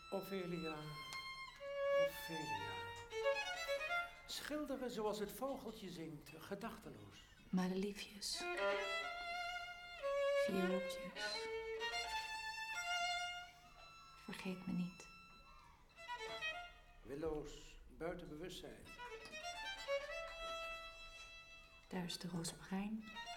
Ophelia, Ophelia. Schilderen zoals het vogeltje zingt, gedachteloos. Madeliefjes. Viooltjes. Vergeet me niet. Willoos, buiten bewustzijn. Daar is de rozemarijn.